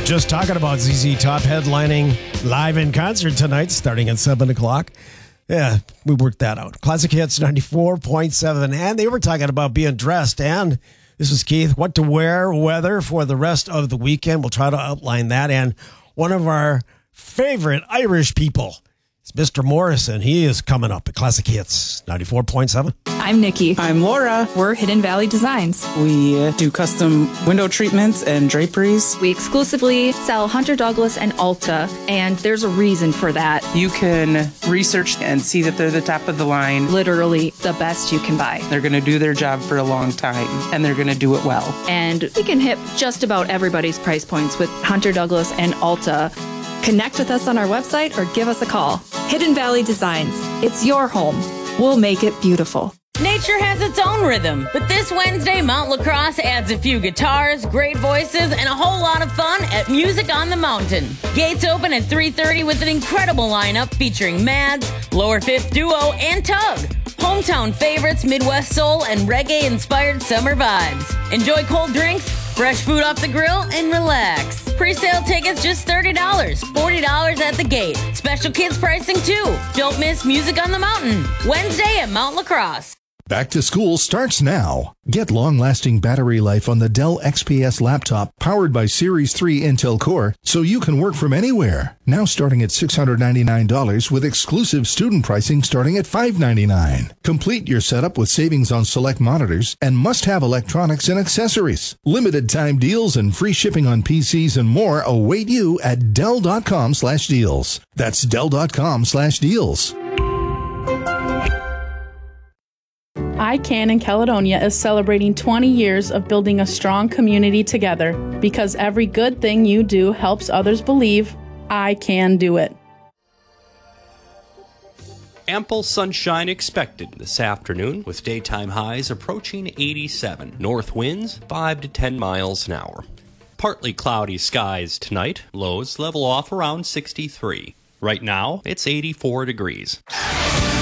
just talking about ZZ Top headlining live in concert tonight, starting at 7 o'clock. Yeah, we worked that out. Classic Hits 94.7. And they were talking about being dressed. And this is Keith, what to wear, weather for the rest of the weekend. We'll try to outline that. And one of our favorite Irish people is Mr. Morrison. He is coming up at Classic Hits 94.7. I'm Nikki. I'm Laura. We're Hidden Valley Designs. We do custom window treatments and draperies. We exclusively sell Hunter Douglas and Ulta, and there's a reason for that. You can research and see that they're the top of the line. Literally the best you can buy. They're going to do their job for a long time, and they're going to do it well. And we can hit just about everybody's price points with Hunter Douglas and Ulta. Connect with us on our website or give us a call. Hidden Valley Designs. It's your home. We'll make it beautiful. Nature has its own rhythm, but this Wednesday, Mount LaCrosse adds a few guitars, great voices, and a whole lot of fun at Music on the Mountain. Gates open at 3:30 with an incredible lineup featuring Mads, Lower Fifth Duo, and Tug. Hometown favorites, Midwest soul, and reggae-inspired summer vibes. Enjoy cold drinks, fresh food off the grill, and relax. Pre-sale tickets just $30, $40 at the gate. Special kids pricing too. Don't miss Music on the Mountain, Wednesday at Mount LaCrosse. Back to school starts now. Get long-lasting battery life on the Dell XPS laptop powered by Series 3 Intel Core so you can work from anywhere. Now starting at $699 with exclusive student pricing starting at $599. Complete your setup with savings on select monitors and must-have electronics and accessories. Limited time deals and free shipping on PCs and more await you at Dell.com/deals. That's Dell.com/deals. ICANN in Caledonia is celebrating 20 years of building a strong community together because every good thing you do helps others believe I can do it. Ample sunshine expected this afternoon with daytime highs approaching 87. North winds 5 to 10 miles an hour. Partly cloudy skies tonight. Lows level off around 63. Right now, it's 84 degrees.